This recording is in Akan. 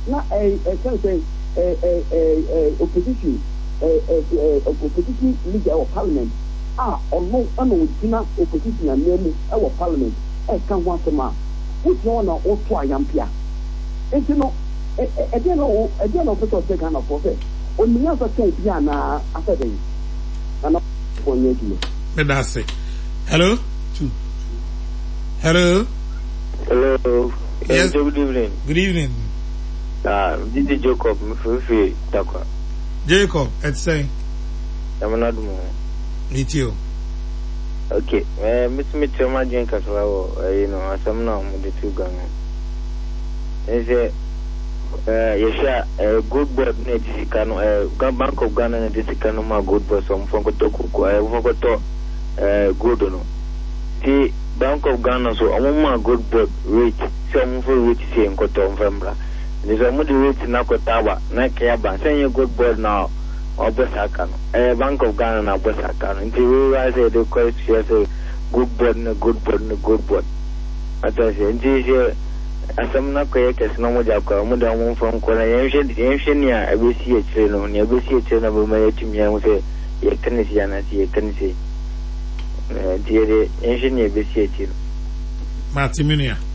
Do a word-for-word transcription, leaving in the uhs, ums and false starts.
na eh can say eh eh eh opposition eh eh opposition leader of parliament ah ono ana odina opposition na nemu e wo parliament e kan ho asema which one na o to ayampia enti no e e no e dey no put take kind of for oni ya so say bia na afede na no for nyeki me da say hello two hello hello yes good evening good evening ah this is Jacob mfufi takwa Jacob it's saying I'm not more meet you okay eh miss me to my drink as well you know asam na mo de two gang is eh yes eh good board na disika no eh Bank of Ghana na disika no ma good board so mfo ko to ko eh mfo ko to eh good no ti Bank of Ghana so amuma good board rate so mfo rate say nkoto mfambra ni so mo de rate na ko tawa na kia ba say good board now Obosaka no eh Bank of Ghana na Obosaka no nti we wa say the question say good board na good board na good board ata say nti say asam na koye kesi no mo ja kwa mo da mo fon ko na yenhwe yenhwe ni a abesi e kire no ni abesi e kire na bo ma yetumi ya mo say ye kanisi ya na ye kanisi eh die de yenhwe ni abesi e kire Martiminia